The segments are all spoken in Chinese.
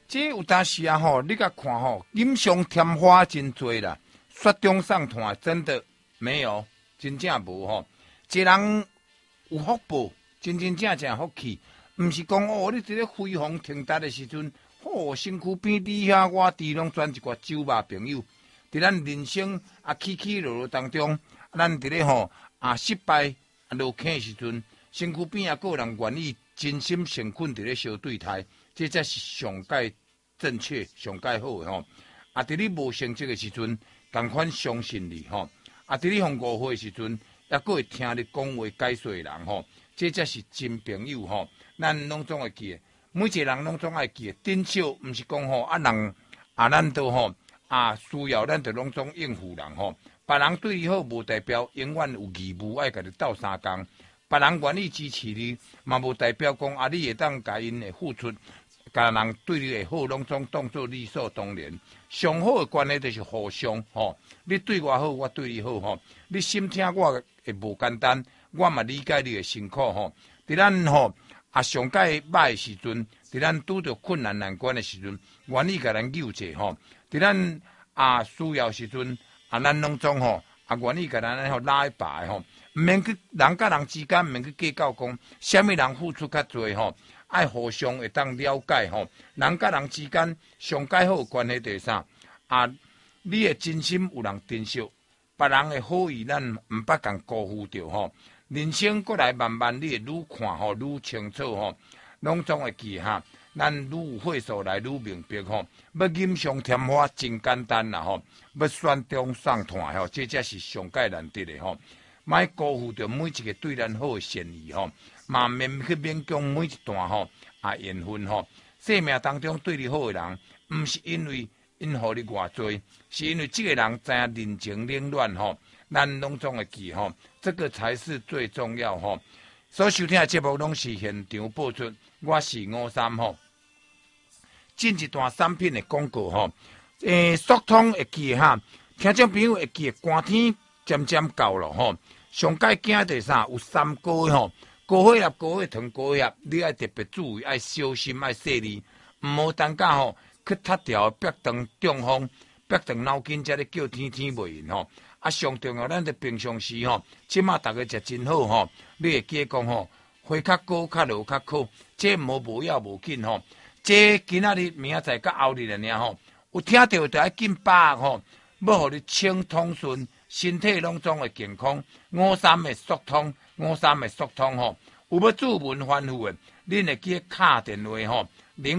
这有当时啊吼，你甲看吼，饮上添花真多啦，雪中送炭真的没有，真正无吼。一人有福报，真正福气，毋是讲哦，你伫咧飞黄腾达的时阵，哦，身躯边你遐我弟拢转一寡酒肉朋友，伫咱人生啊起起落落当中，咱伫咧吼失败落坑的时阵，身躯边啊个人愿意真心诚恳伫咧相对待。这才是上界正确、上界好的吼。啊，伫你无成绩的时阵，同款相信你吼。啊，伫你互误会的时阵，也佫会听你讲话解说的人吼。这才是真朋友吼。咱拢总会记的，每一个人拢总爱记的。顶少毋是讲吼人咱都吼需要，咱就拢总应付人吼。别人对你好，无代表永远有义务爱甲你斗相共。别人愿意支持你，嘛无代表讲你会当甲因的付出。甲人对你会好，拢总当作理所当然。上好的关系就是互相吼，你对我好，我对你好吼。你心疼我会无简单，我嘛理解你的辛苦吼。伫咱吼上界歹的时阵，伫咱拄着困难难关的时阵，愿意甲咱救济吼。伫咱需要时阵咱拢总吼愿意甲咱吼拉一把的吼。毋免去人甲人之间，毋免去计较讲，啥物人付出较多吼。爱互相会当了解吼，人甲人之间上解好关系是啥？你的真心有人珍惜，别人的好意咱毋捌共辜负着吼。人生过来慢慢，你会愈看吼愈清楚吼，拢总会记哈。咱愈有岁数来愈明白吼，要锦上添花真简单啦吼，要雪中送炭吼，这才是上界难得的吼。莫辜负着每一个对咱好的善意吼。嘛免去勉强每一段吼缘分吼，生命当中对你好的人，毋是因为因互你偌多，是因为这个人知影人情冷暖吼，咱拢总会记吼，这个才是最重要吼。所收听的节目拢是现场播出，我是53吼。进一段产品的广告吼，速通会记哈，听众朋友会记，寒天渐渐到了吼，上界惊的啥有3个吼。高血压、高血糖、高血压，你爱特别注意，爱小心，爱细腻，毋好等下吼去踢掉壁肠中风、壁肠脑筋，才咧叫天天袂应吼。上重要，咱伫平常时吼，即马大家食真好吼，你会记讲吼，血较高、较落较苦，这毋好无要无紧吼。这今仔日、明仔载、甲后日尔吼，有听到就爱紧把握吼，要互你清通顺，身体拢总会健康。53的速通。53的速通吼，有要注文翻付的，恁会记敲电话吼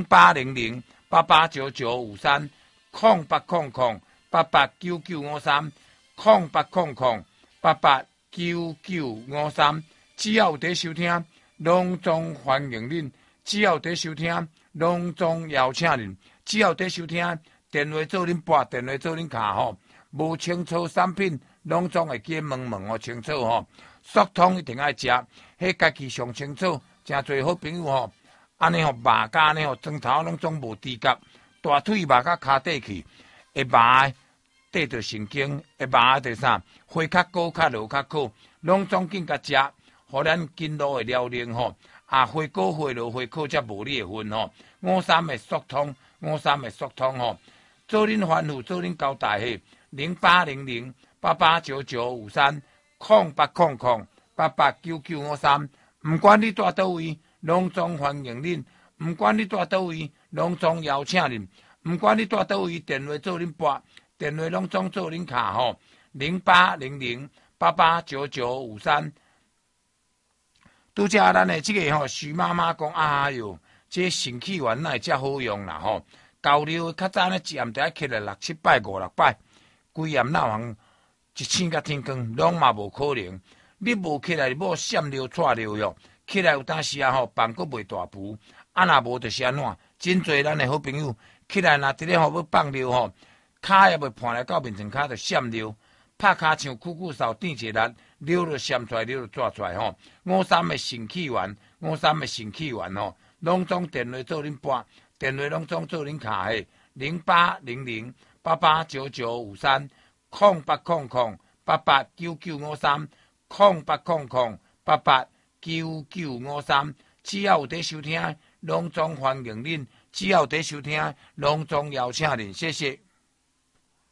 ，0800889953 0800889953 只要有伫收听，拢总欢迎恁；只要有伫收听，拢总邀请恁；只要有伫收听，电话做恁拨，电话做恁敲吼，无清楚产品，拢总会记问哦清楚吼。速通一定爱食，迄家己上清楚。真侪好朋友吼，安尼吼肉甲安尼吼，庄头拢总无知觉，大腿肉甲骹底去，会麻缀着神经，会麻伫啥？血较高、较落较苦，拢总紧甲食，互咱筋络会了灵吼。血高、血落、血苦才无你的份吼。53的速通，53的速通吼，做恁吩咐，做恁交代嘿。0800889953。0800889953，毋管你住倒位，拢总欢迎恁；毋管你住倒位，拢总邀请恁；毋管你住倒位，电话做恁拨，电话拢总做恁敲吼。0800889953。拄则咱的这个徐妈妈讲哟，这肾气丸哪会遮好用啦吼？交流较早呢，一暗就爱起来6、7摆、5、6摆，规暗闹行。一醒甲天光，拢嘛无可能。你无起来，无闪尿、错尿哟。起来有当时饭阁袂大浮，若无就是安怎？真侪咱的好朋友起来，若伫咧要放尿吼，骹也袂盘来到面前骹就闪尿，拍骹像酷酷扫垫一力，尿就闪出来，尿就抓出来吼。53的肾气丸，53的肾气丸吼，拢总电话做恁拨，电话拢总做恁敲嘿。0800889953。0800889953 0800889953，只要有伫收听， 隆重欢迎恁，只要在收听，隆重邀请恁，谢谢。